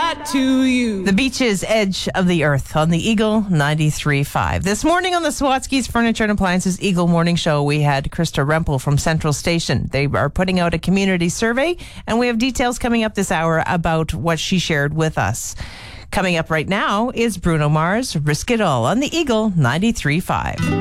that to you. The Beaches, Edge of the Earth on the Eagle 93.5. This morning on the Sawatsky's Furniture and Appliances Eagle Morning Show, we had Krista Rempel from Central Station. They are putting out a community survey, and we have details coming up this hour about what she shared with us. Coming up right now is Bruno Mars, Risk It All on the Eagle 93.5.